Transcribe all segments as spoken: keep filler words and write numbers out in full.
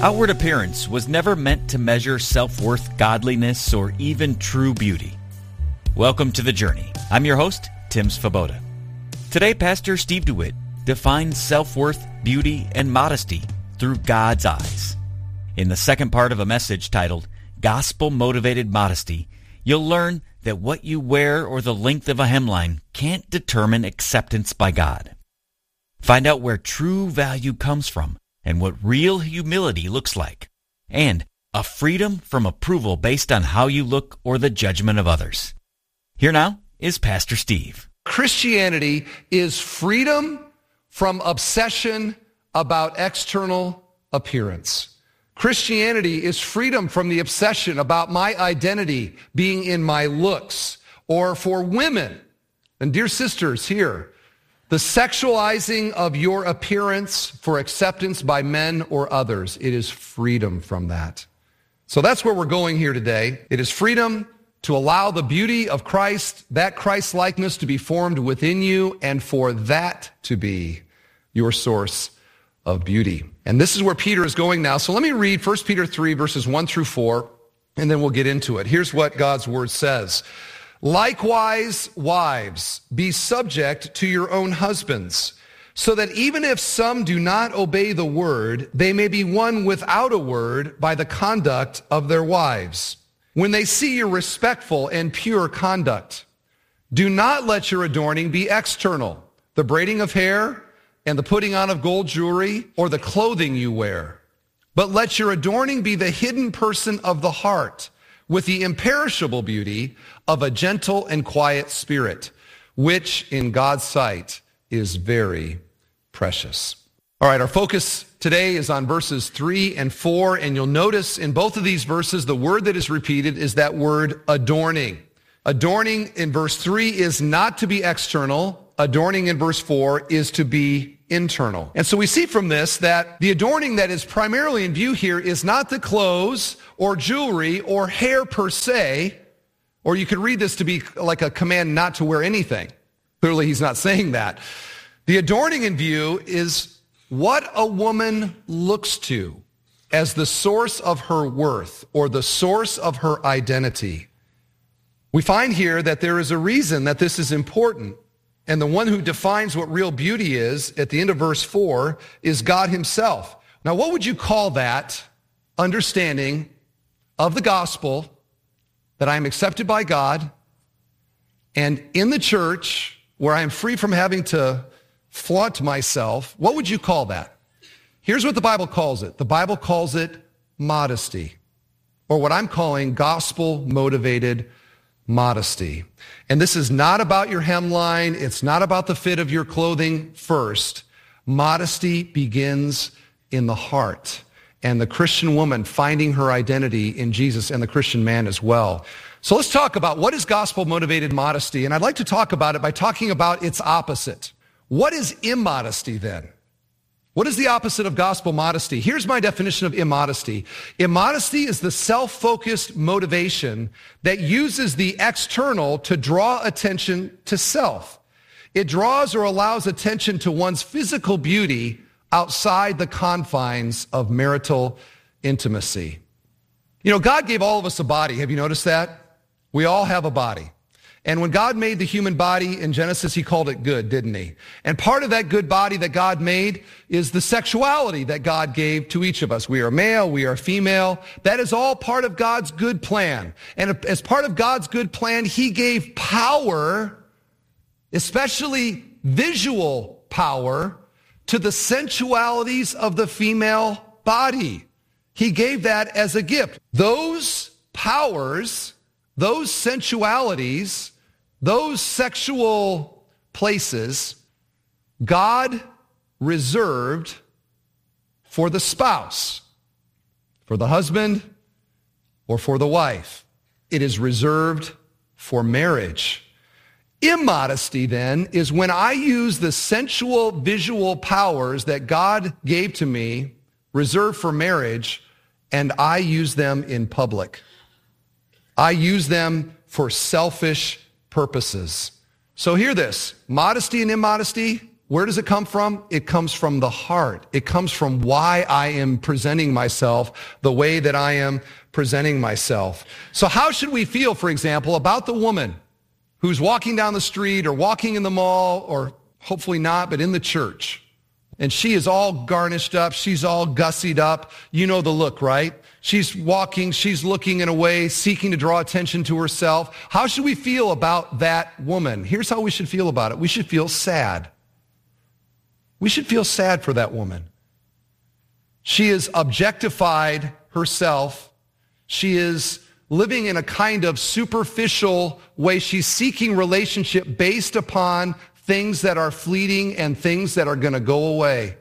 Outward appearance was never meant to measure self-worth, godliness, or even true beauty. Welcome to The Journey. I'm your host, Tim Svoboda. Today, Pastor Steve DeWitt defines self-worth, beauty, and modesty through God's eyes. In the second part of a message titled, Gospel-Motivated Modesty, you'll learn that what you wear or the length of a hemline can't determine acceptance by God. Find out where true value comes from and what real humility looks like, and a freedom from approval based on how you look or the judgment of others. Here now is Pastor Steve. Christianity is freedom from obsession about external appearance. Christianity is freedom from the obsession about my identity being in my looks, or for women, and dear sisters here, the sexualizing of your appearance for acceptance by men or others. It is freedom from that. So that's where we're going here today. It is freedom to allow the beauty of Christ, that Christ-likeness to be formed within you, and for that to be your source of beauty. And this is where Peter is going now. So let me read First Peter three, verses one through four, and then we'll get into it. Here's what God's word says. Likewise, wives, be subject to your own husbands, so that even if some do not obey the word, they may be won without a word by the conduct of their wives. When they see your respectful and pure conduct, do not let your adorning be external, the braiding of hair and the putting on of gold jewelry or the clothing you wear, but let your adorning be the hidden person of the heart, with the imperishable beauty of a gentle and quiet spirit, which in God's sight is very precious. All right, our focus today is on verses three and four, and you'll notice in both of these verses, the word that is repeated is that word adorning. Adorning in verse three is not to be external. Adorning in verse four is to be internal. And so we see from this that the adorning that is primarily in view here is not the clothes or jewelry or hair per se, or you could read this to be like a command not to wear anything. Clearly he's not saying that. The adorning in view is what a woman looks to as the source of her worth or the source of her identity. We find here that there is a reason that this is important. And the one who defines what real beauty is at the end of verse four is God himself. Now, what would you call that understanding of the gospel, that I am accepted by God, and in the church where I am free from having to flaunt myself? What would you call that? Here's what the Bible calls it. The Bible calls it modesty, or what I'm calling gospel-motivated modesty. And this is not about your hemline. It's not about the fit of your clothing first. Modesty begins in the heart, and the Christian woman finding her identity in Jesus, and the Christian man as well. So let's talk about what is gospel-motivated modesty, and I'd like to talk about it by talking about its opposite. What is immodesty then? What is the opposite of gospel modesty? Here's my definition of immodesty. Immodesty is the self-focused motivation that uses the external to draw attention to self. It draws or allows attention to one's physical beauty outside the confines of marital intimacy. You know, God gave all of us a body. Have you noticed that? We all have a body. And when God made the human body in Genesis, he called it good, didn't he? And part of that good body that God made is the sexuality that God gave to each of us. We are male, we are female. That is all part of God's good plan. And as part of God's good plan, he gave power, especially visual power, to the sensualities of the female body. He gave that as a gift. Those powers, those sensualities, those sexual places, God reserved for the spouse, for the husband, or for the wife. It is reserved for marriage. Immodesty, then, is when I use the sensual visual powers that God gave to me, reserved for marriage, and I use them in public. I use them for selfish purposes. So hear this. Modesty and immodesty, Where does it come from? It comes from the heart. It comes from why I am presenting myself the way that I am presenting myself. So how should we feel, for example, about the woman who's walking down the street or walking in the mall, or hopefully not, but in the church, and she is all garnished up, she's all gussied up. You know the look, right? She's walking, she's looking in a way, seeking to draw attention to herself. How should we feel about that woman? Here's how we should feel about it. We should feel sad. We should feel sad for that woman. She is objectified herself. She is living in a kind of superficial way. She's seeking relationship based upon things that are fleeting and things that are going to go away.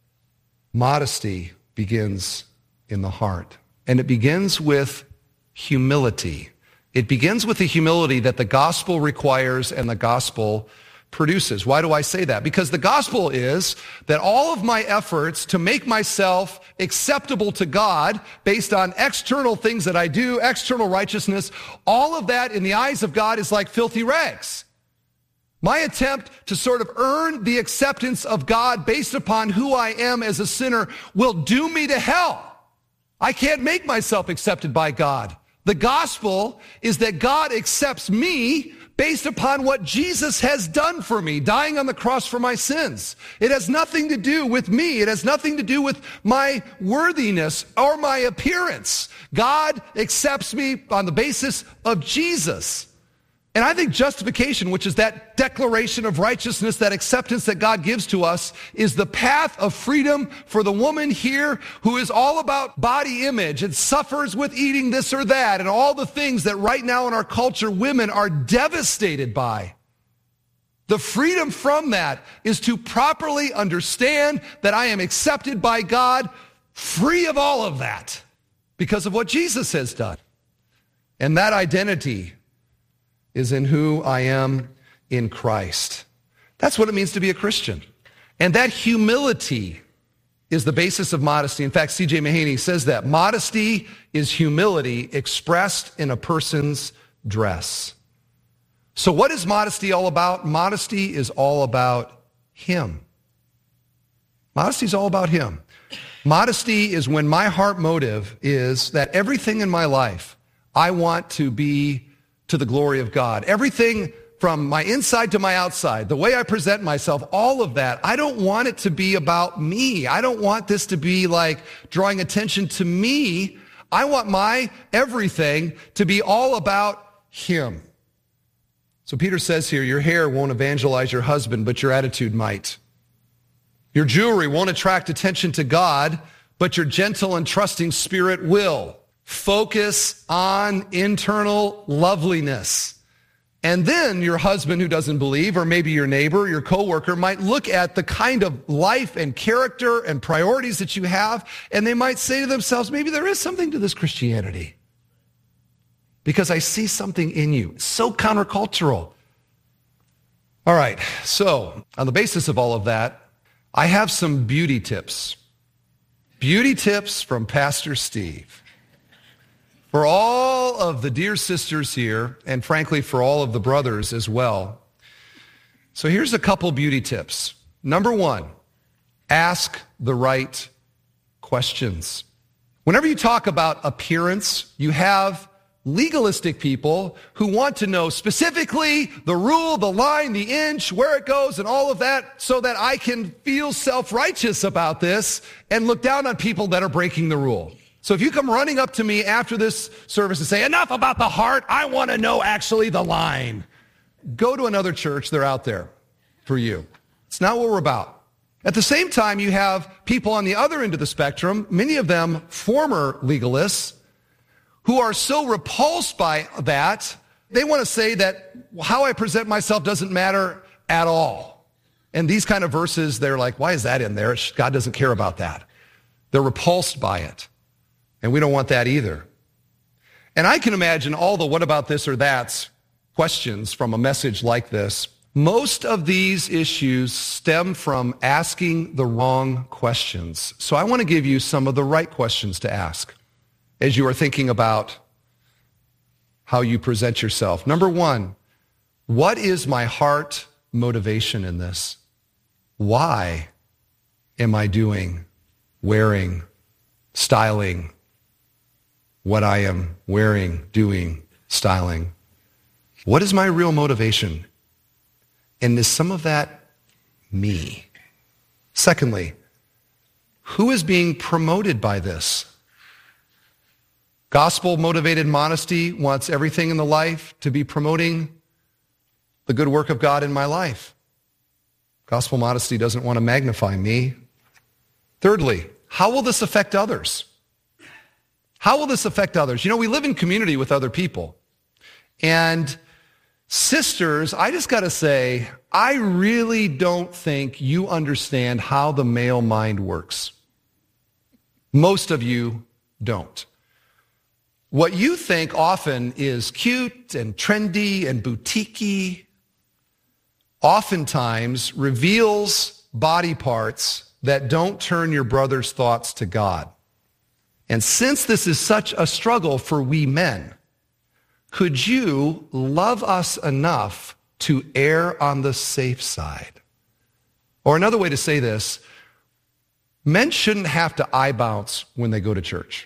Modesty begins in the heart. And it begins with humility. It begins with the humility that the gospel requires and the gospel produces. Why do I say that? Because the gospel is that all of my efforts to make myself acceptable to God based on external things that I do, external righteousness, all of that in the eyes of God is like filthy rags. My attempt to sort of earn the acceptance of God based upon who I am as a sinner will doom me to hell. I can't make myself accepted by God. The gospel is that God accepts me based upon what Jesus has done for me, dying on the cross for my sins. It has nothing to do with me. It has nothing to do with my worthiness or my appearance. God accepts me on the basis of Jesus. And I think justification, which is that declaration of righteousness, that acceptance that God gives to us, is the path of freedom for the woman here who is all about body image and suffers with eating this or that and all the things that right now in our culture women are devastated by. The freedom from that is to properly understand that I am accepted by God, free of all of that, because of what Jesus has done. And that identity is in who I am in Christ. That's what it means to be a Christian. And that humility is the basis of modesty. In fact, C J Mahaney says that modesty is humility expressed in a person's dress. So what is modesty all about? Modesty is all about Him. Modesty is all about Him. Modesty is when my heart motive is that everything in my life, I want to be to the glory of God. Everything from my inside to my outside, the way I present myself, all of that, I don't want it to be about me. I don't want this to be like drawing attention to me. I want my everything to be all about Him. So Peter says here, your hair won't evangelize your husband, but your attitude might. Your jewelry won't attract attention to God, but your gentle and trusting spirit will. Focus on internal loveliness. And then your husband who doesn't believe, or maybe your neighbor, your coworker, might look at the kind of life and character and priorities that you have, and they might say to themselves, maybe there is something to this Christianity. Because I see something in you. It's so countercultural. All right, so on the basis of all of that, I have some beauty tips. Beauty tips from Pastor Steve. For all of the dear sisters here, and frankly for all of the brothers as well. So here's a couple beauty tips. Number one, ask the right questions. Whenever you talk about appearance, you have legalistic people who want to know specifically the rule, the line, the inch, where it goes, and all of that so that I can feel self-righteous about this and look down on people that are breaking the rule. So if you come running up to me after this service and say, enough about the heart, I want to know actually the line. Go to another church, they're out there for you. It's not what we're about. At the same time, you have people on the other end of the spectrum, many of them former legalists, who are so repulsed by that, they want to say that how I present myself doesn't matter at all. And these kind of verses, they're like, why is that in there? God doesn't care about that. They're repulsed by it. And we don't want that either. And I can imagine all the what about this or that's questions from a message like this. Most of these issues stem from asking the wrong questions. So I want to give you some of the right questions to ask as you are thinking about how you present yourself. Number one, what is my heart motivation in this? why am I doing, wearing, styling what I am wearing, doing, styling? What is my real motivation? And is some of that me? Secondly, who is being promoted by this? Gospel-motivated modesty wants everything in the life to be promoting the good work of God in my life. Gospel modesty doesn't want to magnify me. Thirdly, how will this affect others? How will this affect others? You know, we live in community with other people. And sisters, I just got to say, I really don't think you understand how the male mind works. Most of you don't. What you think often is cute and trendy and boutique-y oftentimes reveals body parts that don't turn your brother's thoughts to God. And since this is such a struggle for we men, could you love us enough to err on the safe side? Or another way to say this, men shouldn't have to eye bounce when they go to church.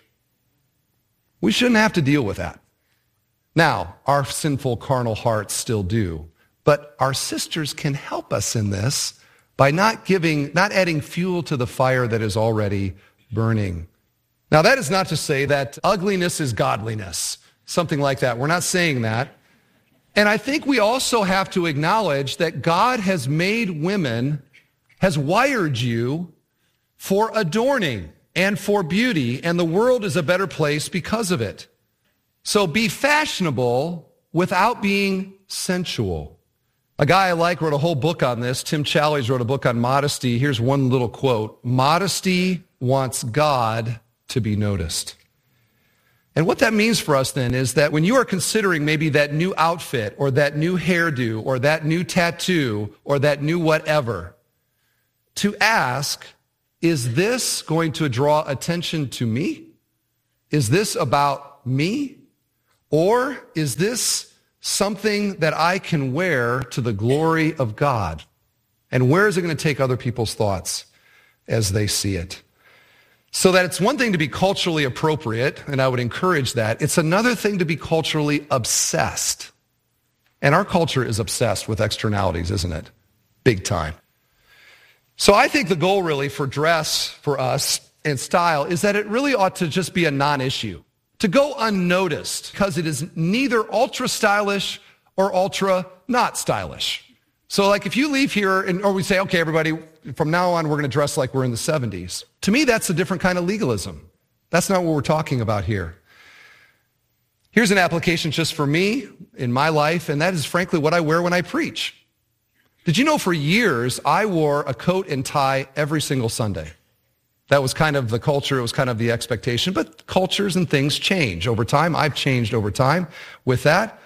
We shouldn't have to deal with that. Now, our sinful carnal hearts still do, but our sisters can help us in this by not giving, not adding fuel to the fire that is already burning. Now, that is not to say that ugliness is godliness, something like that. We're not saying that. And I think we also have to acknowledge that God has made women, has wired you for adorning and for beauty, and the world is a better place because of it. So be fashionable without being sensual. A guy I like wrote a whole book on this. Tim Challies wrote a book on modesty. Here's one little quote. Modesty wants God to be noticed. And what that means for us then is that when you are considering maybe that new outfit or that new hairdo or that new tattoo or that new whatever, to ask, is this going to draw attention to me? Is this about me? Or is this something that I can wear to the glory of God? And where is it going to take other people's thoughts as they see it? So that it's one thing to be culturally appropriate, and I would encourage that. It's another thing to be culturally obsessed. And our culture is obsessed with externalities, isn't it? Big time. So I think the goal really for dress for us and style is that it really ought to just be a non-issue, to go unnoticed, because it is neither ultra stylish or ultra not stylish. So like if you leave here and or we say, okay, everybody, from now on we're going to dress like we're in the seventies. To me, that's a different kind of legalism. That's not what we're talking about here. Here's an application just for me in my life, and that is frankly what I wear when I preach. Did you know for years I wore a coat and tie every single Sunday? That was kind of the culture, it was kind of the expectation, but cultures and things change over time. I've changed over time with that.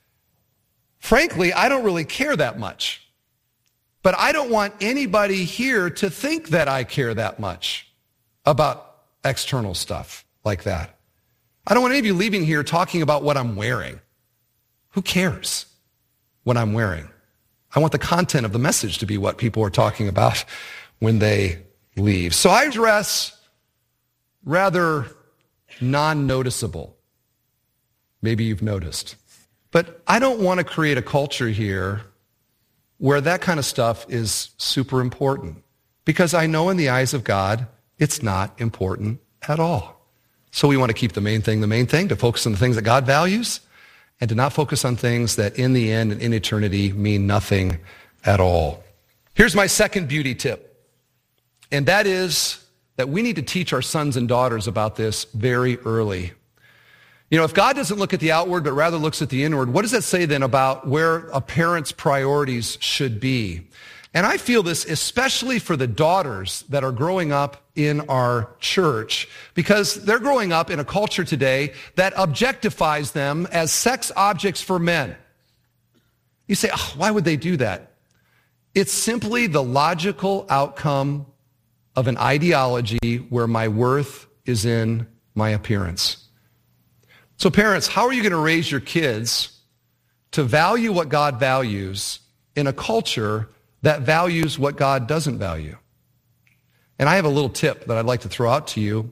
Frankly, I don't really care that much. But I don't want anybody here to think that I care that much about external stuff like that. I don't want any of you leaving here talking about what I'm wearing. Who cares what I'm wearing? I want the content of the message to be what people are talking about when they leave. So I dress rather non-noticeable. Maybe you've noticed. But I don't want to create a culture here where that kind of stuff is super important, because I know in the eyes of God, it's not important at all. So we want to keep the main thing the main thing, to focus on the things that God values, and to not focus on things that in the end and in eternity mean nothing at all. Here's my second beauty tip, and that is that we need to teach our sons and daughters about this very early. You know, if God doesn't look at the outward, but rather looks at the inward, what does that say then about where a parent's priorities should be? And I feel this especially for the daughters that are growing up in our church, because they're growing up in a culture today that objectifies them as sex objects for men. You say, oh, why would they do that? It's simply the logical outcome of an ideology where my worth is in my appearance. So parents, how are you going to raise your kids to value what God values in a culture that values what God doesn't value. And I have a little tip that I'd like to throw out to you.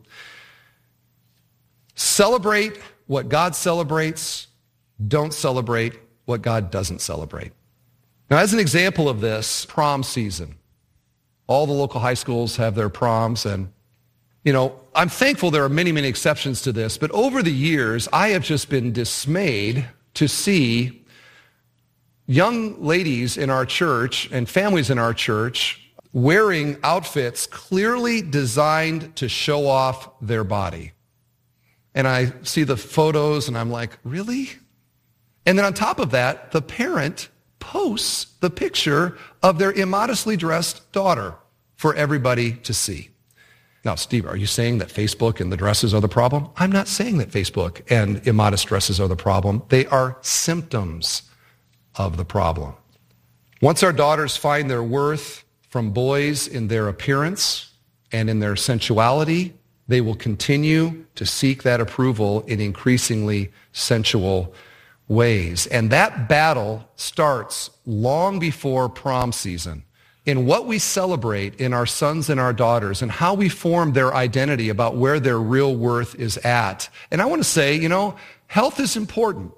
Celebrate what God celebrates. Don't celebrate what God doesn't celebrate. Now, as an example of this, prom season. All the local high schools have their proms, and, you know, I'm thankful there are many, many exceptions to this, but over the years, I have just been dismayed to see young ladies in our church and families in our church wearing outfits clearly designed to show off their body. And I see the photos and I'm like, really? And then on top of that, the parent posts the picture of their immodestly dressed daughter for everybody to see. Now, Steve, are you saying that Facebook and the dresses are the problem? I'm not saying that Facebook and immodest dresses are the problem. They are symptoms of the problem. Once our daughters find their worth from boys in their appearance and in their sensuality, they will continue to seek that approval in increasingly sensual ways. And that battle starts long before prom season. In what we celebrate in our sons and our daughters and how we form their identity about where their real worth is at. And I want to say, you know, health is important.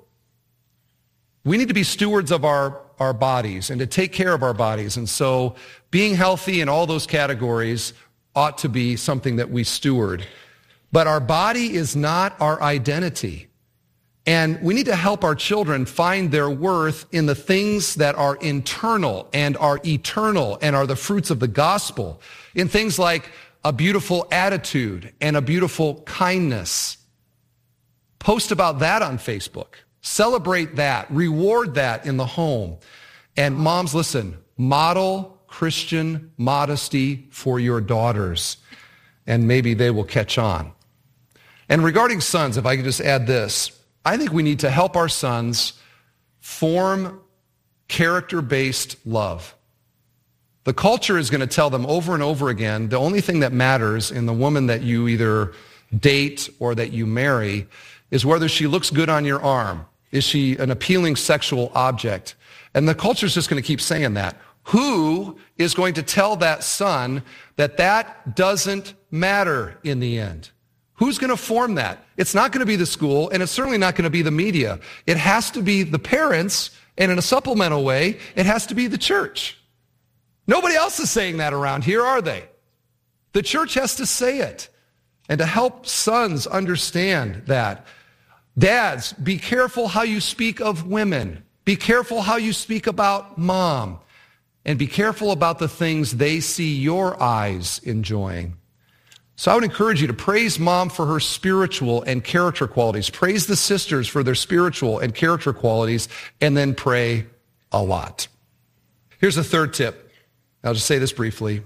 We need to be stewards of our, our bodies and to take care of our bodies. And so being healthy in all those categories ought to be something that we steward. But our body is not our identity. And we need to help our children find their worth in the things that are internal and are eternal and are the fruits of the gospel, in things like a beautiful attitude and a beautiful kindness. Post about that on Facebook. Celebrate that. Reward that in the home. And moms, listen, model Christian modesty for your daughters, and maybe they will catch on. And regarding sons, if I could just add this, I think we need to help our sons form character-based love. The culture is going to tell them over and over again, the only thing that matters in the woman that you either date or that you marry is whether she looks good on your arm. Is she an appealing sexual object? And the culture is just going to keep saying that. Who is going to tell that son that that doesn't matter in the end? Who's going to form that? It's not going to be the school, and it's certainly not going to be the media. It has to be the parents, and in a supplemental way, it has to be the church. Nobody else is saying that around here, are they? The church has to say it, and to help sons understand that. Dads, be careful how you speak of women. Be careful how you speak about mom. And be careful about the things they see your eyes enjoying. So I would encourage you to praise mom for her spiritual and character qualities. Praise the sisters for their spiritual and character qualities, and then pray a lot. Here's a third tip. I'll just say this briefly,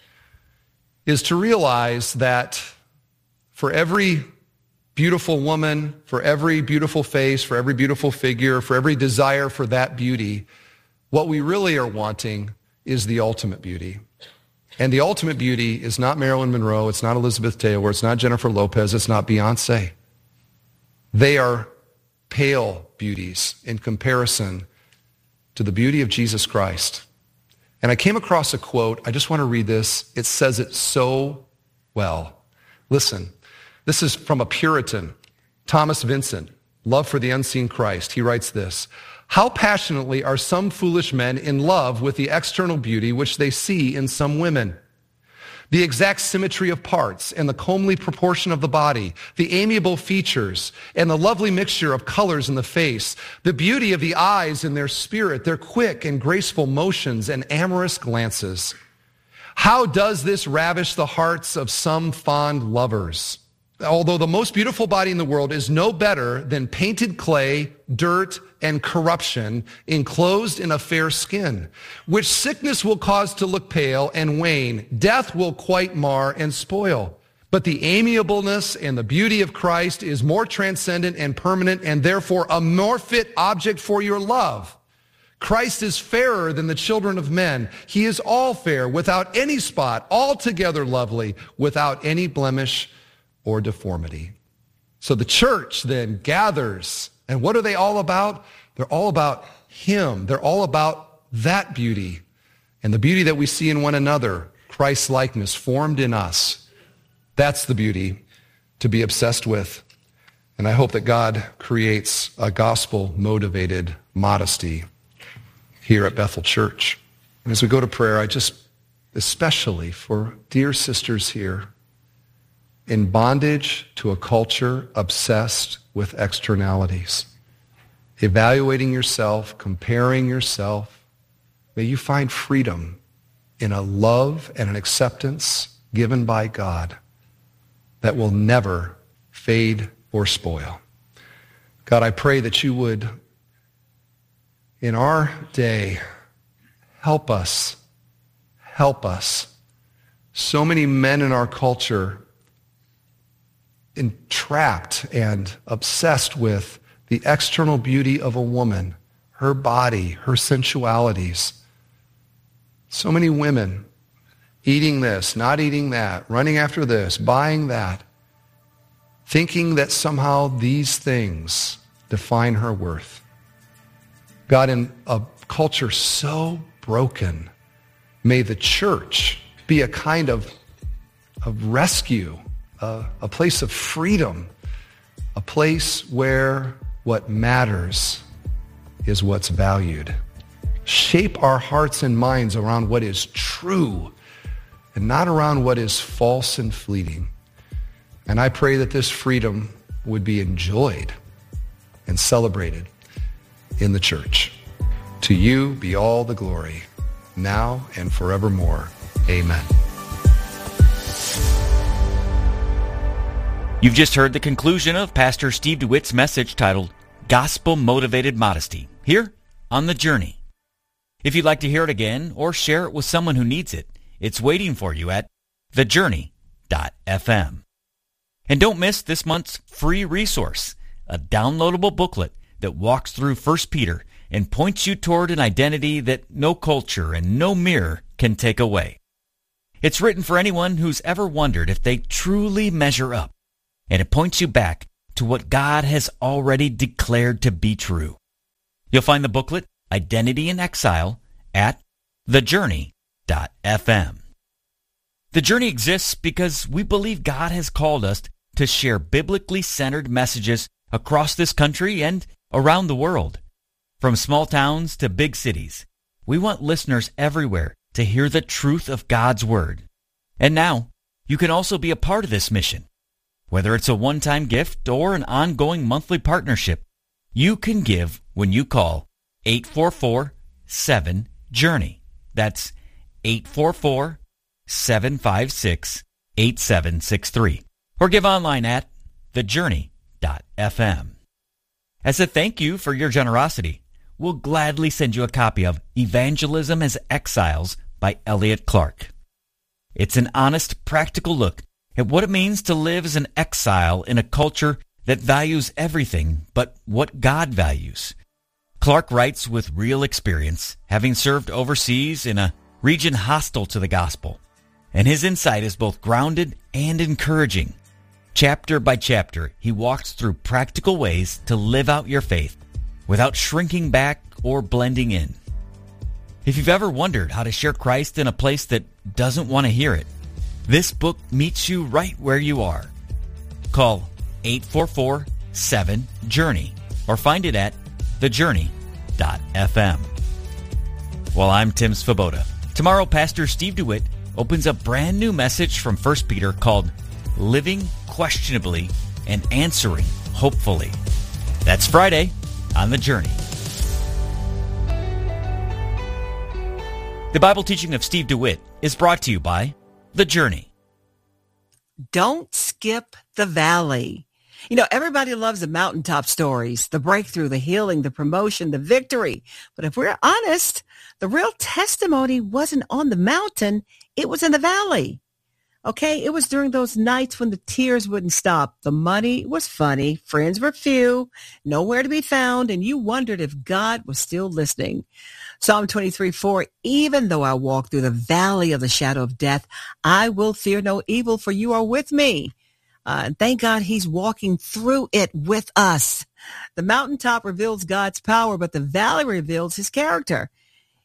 is to realize that for every beautiful woman, for every beautiful face, for every beautiful figure, for every desire for that beauty, what we really are wanting is the ultimate beauty. And the ultimate beauty is not Marilyn Monroe, it's not Elizabeth Taylor, it's not Jennifer Lopez, it's not Beyonce. They are pale beauties in comparison to the beauty of Jesus Christ. And I came across a quote, I just want to read this. It says it so well. Listen, this is from a Puritan, Thomas Vincent, Love for the Unseen Christ. He writes this: how passionately are some foolish men in love with the external beauty which they see in some women. The exact symmetry of parts and the comely proportion of the body, the amiable features and the lovely mixture of colors in the face, the beauty of the eyes and their spirit, their quick and graceful motions and amorous glances. How does this ravish the hearts of some fond lovers? Although the most beautiful body in the world is no better than painted clay, dirt, and corruption enclosed in a fair skin, which sickness will cause to look pale and wane, death will quite mar and spoil. But the amiableness and the beauty of Christ is more transcendent and permanent, and therefore a more fit object for your love. Christ is fairer than the children of men. He is all fair, without any spot, altogether lovely, without any blemish or deformity. So the church then gathers, and what are they all about? They're all about Him. They're all about that beauty. And the beauty that we see in one another, Christ's likeness formed in us, that's the beauty to be obsessed with. And I hope that God creates a gospel-motivated modesty here at Bethel Church. And as we go to prayer, I just, especially for dear sisters here, in bondage to a culture obsessed with externalities, evaluating yourself, comparing yourself, may you find freedom in a love and an acceptance given by God that will never fade or spoil. God, I pray that you would, in our day, help us, help us. So many men in our culture entrapped and obsessed with the external beauty of a woman, her body, her sensualities. So many women eating this, not eating that, running after this, buying that, thinking that somehow these things define her worth. God, in a culture so broken, may the church be a kind of, of rescue, uh, a place of freedom, a place where what matters is what's valued. Shape our hearts and minds around what is true and not around what is false and fleeting. And I pray that this freedom would be enjoyed and celebrated in the church. To you be all the glory, now and forevermore. Amen. You've just heard the conclusion of Pastor Steve DeWitt's message titled Gospel Motivated Modesty, here on The Journey. If you'd like to hear it again or share it with someone who needs it, it's waiting for you at the journey dot f m. And don't miss this month's free resource, a downloadable booklet that walks through First Peter and points you toward an identity that no culture and no mirror can take away. It's written for anyone who's ever wondered if they truly measure up, and it points you back to what God has already declared to be true. You'll find the booklet, Identity in Exile, at the journey dot f m. The Journey exists because we believe God has called us to share biblically centered messages across this country and around the world. From small towns to big cities, we want listeners everywhere to hear the truth of God's Word. And now, you can also be a part of this mission. Whether it's a one-time gift or an ongoing monthly partnership, you can give when you call eight four four, seven, journey. That's eight four four, seven five six, eight seven six three. Or give online at the journey dot f m. As a thank you for your generosity, we'll gladly send you a copy of Evangelism as Exiles by Elliot Clark. It's an honest, practical look at what it means to live as an exile in a culture that values everything but what God values. Clark writes with real experience, having served overseas in a region hostile to the gospel, and his insight is both grounded and encouraging. Chapter by chapter, he walks through practical ways to live out your faith without shrinking back or blending in. If you've ever wondered how to share Christ in a place that doesn't want to hear it, this book meets you right where you are. Call eight four four, seven, journey or find it at the journey dot f m. Well, I'm Tim Svoboda. Tomorrow, Pastor Steve DeWitt opens a brand new message from First Peter called Living Questionably and Answering Hopefully. That's Friday on The Journey. The Bible teaching of Steve DeWitt is brought to you by The Journey. Don't skip the valley. You know, everybody loves the mountaintop stories, the breakthrough, the healing, the promotion, the victory. But if we're honest, the real testimony wasn't on the mountain. It was in the valley. Okay, it was during those nights when the tears wouldn't stop. The money was funny, friends were few, nowhere to be found, and you wondered if God was still listening. Psalm twenty-three four, even though I walk through the valley of the shadow of death, I will fear no evil, for you are with me. Uh, and thank God he's walking through it with us. The mountaintop reveals God's power, but the valley reveals his character.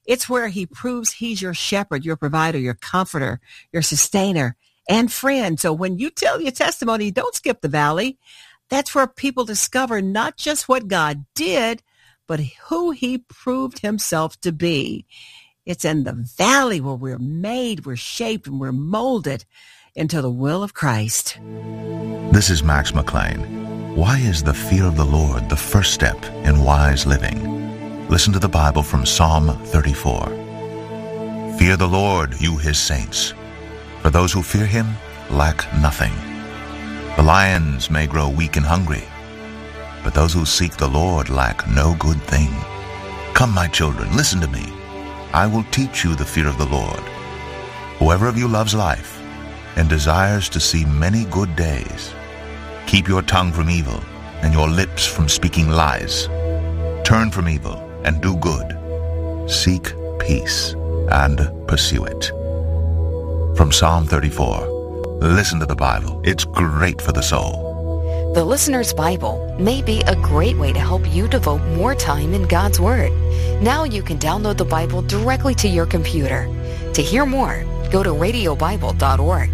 It's where he proves he's your shepherd, your provider, your comforter, your sustainer, and friend. So when you tell your testimony, don't skip the valley. That's where people discover not just what God did, but who he proved himself to be. It's in the valley where we're made, we're shaped, and we're molded into the will of Christ. This is Max McLean. Why is the fear of the Lord the first step in wise living? Listen to the Bible from Psalm thirty-four. Fear the Lord, you his saints, for those who fear him lack nothing. The lions may grow weak and hungry, but those who seek the Lord lack no good thing. Come, my children, listen to me. I will teach you the fear of the Lord. Whoever of you loves life and desires to see many good days, keep your tongue from evil and your lips from speaking lies. Turn from evil and do good. Seek peace and pursue it. From Psalm thirty-four. Listen to the Bible. It's great for the soul. The Listener's Bible may be a great way to help you devote more time in God's Word. Now you can download the Bible directly to your computer. To hear more, go to radio bible dot org.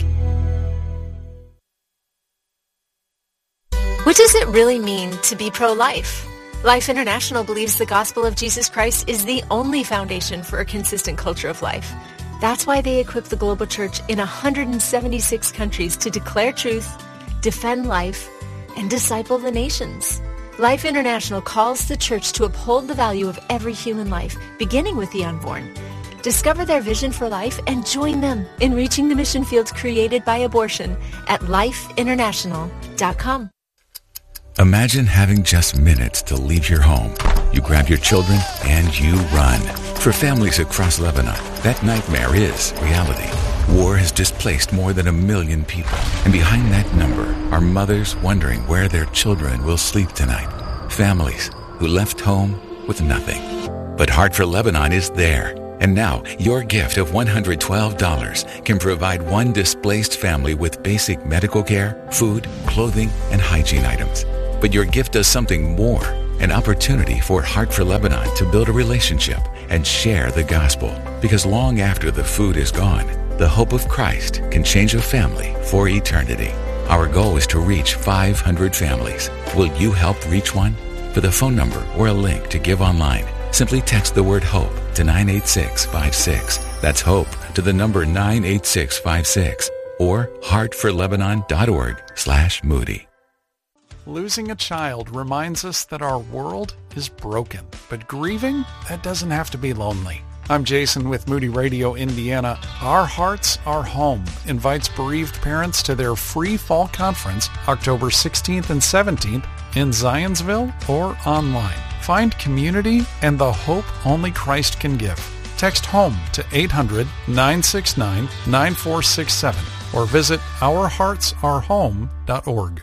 What does it really mean to be pro-life? Life International believes the gospel of Jesus Christ is the only foundation for a consistent culture of life. That's why they equip the global church in one hundred seventy-six countries to declare truth, defend life, and disciple the nations. Life International calls the church to uphold the value of every human life, beginning with the unborn. Discover their vision for life and join them in reaching the mission fields created by abortion at life international dot com. Imagine having just minutes to leave your home. You grab your children and you run. For families across Lebanon, that nightmare is reality. War has displaced more than a million people. And behind that number are mothers wondering where their children will sleep tonight. Families who left home with nothing. But Heart for Lebanon is there. And now, your gift of one hundred twelve dollars can provide one displaced family with basic medical care, food, clothing, and hygiene items. But your gift does something more, an opportunity for Heart for Lebanon to build a relationship and share the gospel. Because long after the food is gone, the hope of Christ can change a family for eternity. Our goal is to reach five hundred families. Will you help reach one? For the phone number or a link to give online, simply text the word HOPE to nine eight six five six. That's HOPE to the number nine eight six five six or heart for lebanon dot org slash Moody. Losing a child reminds us that our world is broken, but grieving, that doesn't have to be lonely. I'm Jason with Moody Radio Indiana. Our Hearts, Our Home invites bereaved parents to their free fall conference October sixteenth and seventeenth in Zionsville or online. Find community and the hope only Christ can give. Text HOME to eight hundred nine six nine nine four six seven or visit our hearts are home dot org.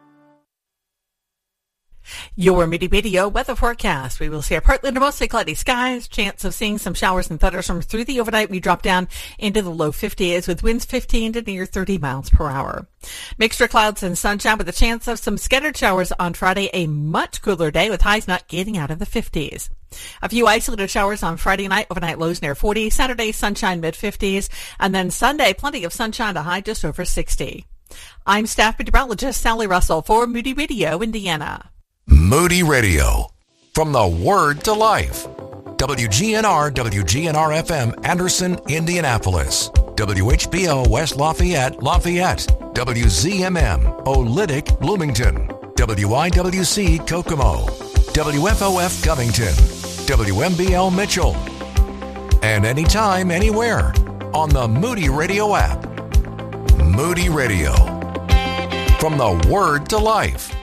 Your Moody Radio weather forecast. We will see a partly to mostly cloudy skies. Chance of seeing some showers and thunderstorms through the overnight. We drop down into the low fifties with winds fifteen to near thirty miles per hour. Mixture clouds and sunshine with a chance of some scattered showers on Friday. A much cooler day with highs not getting out of the fifties. A few isolated showers on Friday night. Overnight lows near forty. Saturday sunshine mid fifties. And then Sunday plenty of sunshine, a high just over sixty. I'm staff meteorologist Sally Russell for Moody Radio Indiana. Moody Radio, from the Word to Life. W G N R, W G N R F M, Anderson, Indianapolis. W H B O, West Lafayette, Lafayette. W Z M M, Olytic, Bloomington. W I W C, Kokomo. W F O F, Covington. W M B L, Mitchell. And anytime, anywhere, on the Moody Radio app. Moody Radio, from the Word to Life.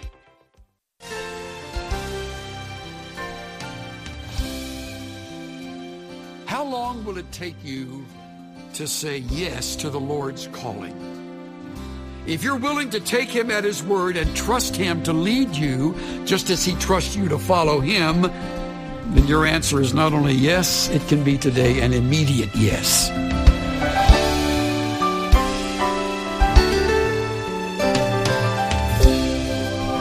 How long will it take you to say yes to the Lord's calling? If you're willing to take Him at His word and trust Him to lead you, just as He trusts you to follow Him, then your answer is not only yes, it can be today an immediate yes.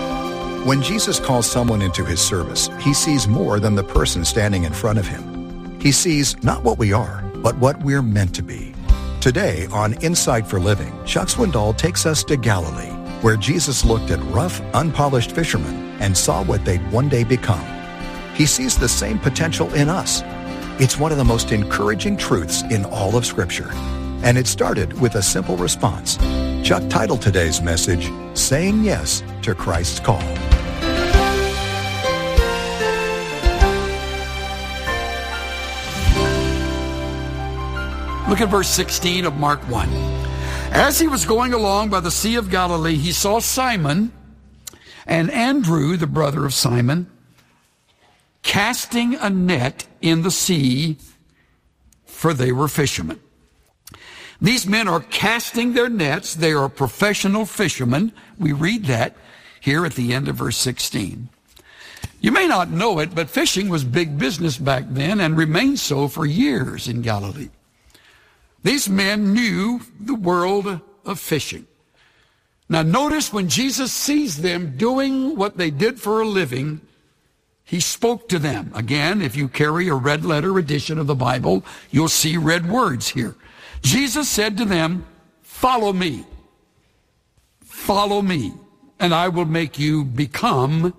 When Jesus calls someone into His service, He sees more than the person standing in front of Him. He sees not what we are, but what we're meant to be. Today on Insight for Living, Chuck Swindoll takes us to Galilee, where Jesus looked at rough, unpolished fishermen and saw what they'd one day become. He sees the same potential in us. It's one of the most encouraging truths in all of Scripture. And it started with a simple response. Chuck titled today's message, Saying Yes to Christ's Call. Look at verse sixteen of Mark one. As he was going along by the Sea of Galilee, he saw Simon and Andrew, the brother of Simon, casting a net in the sea, for they were fishermen. These men are casting their nets. They are professional fishermen. We read that here at the end of verse sixteen. You may not know it, but fishing was big business back then and remained so for years in Galilee. These men knew the world of fishing. Now notice when Jesus sees them doing what they did for a living, he spoke to them. Again, if you carry a red letter edition of the Bible, you'll see red words here. Jesus said to them, "Follow me. Follow me, and I will make you become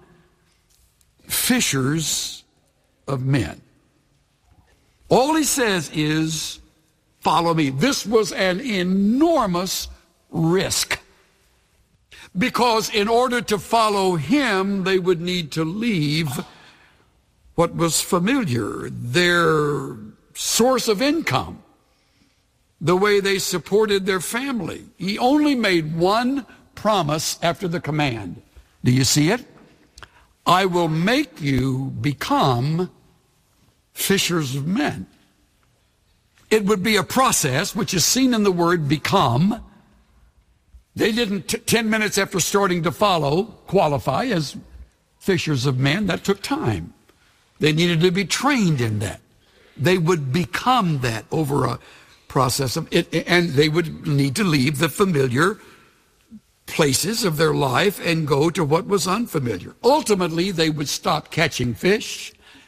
fishers of men." All he says is, follow me. This was an enormous risk, because in order to follow him, they would need to leave what was familiar, their source of income, the way they supported their family. He only made one promise after the command. Do you see it? I will make you become fishers of men. It would be a process which is seen in the word become. They didn't, t- ten minutes after starting to follow, qualify as fishers of men. That took time. They needed to be trained in that. They would become that over a process of it, and they would need to leave the familiar places of their life and go to what was unfamiliar. Ultimately, they would stop catching fish